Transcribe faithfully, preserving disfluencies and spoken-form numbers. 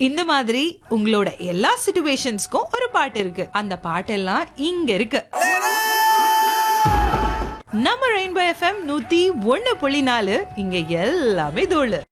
இந்த மாதிரி உங்களோட எல்லா சிச்சுவேஷன்ஸ்க்கும் ஒரு பாட்டு இருக்கு. அந்த பாட்டெல்லாம் இங்க இருக்கு. நம்ம ரெயின்போ எஃப்எம் நூத்தி ஒண்ணு புள்ளி நாலு, இங்க எல்லாமே தோழு.